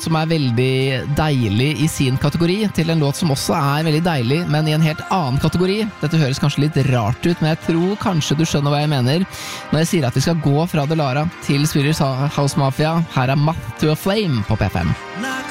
som veldig deilig i sin kategori, til en låt som også veldig deilig, men i en helt annen kategori. Dette høres kanskje litt rart ut, men jeg tror kanskje du skjønner hva jeg mener når jeg sier at vi skal gå fra Delara til Swedish House Mafia. Her Moth to a Flame på P5.